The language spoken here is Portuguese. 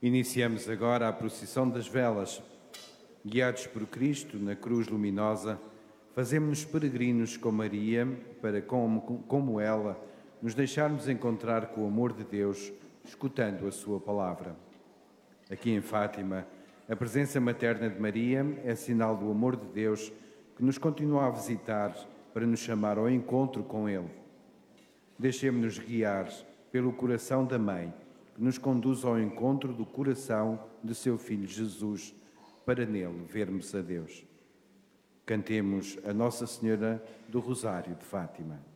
Iniciamos agora a procissão das velas. Guiados por Cristo na cruz luminosa, fazemo-nos peregrinos com Maria para, como ela, nos deixarmos encontrar com o amor de Deus, escutando a sua palavra. Aqui em Fátima, a presença materna de Maria é sinal do amor de Deus que nos continua a visitar para nos chamar ao encontro com Ele. Deixemo-nos guiar pelo coração da Mãe, que nos conduz ao encontro do coração de seu Filho Jesus, para nele vermos a Deus. Cantemos a Nossa Senhora do Rosário de Fátima.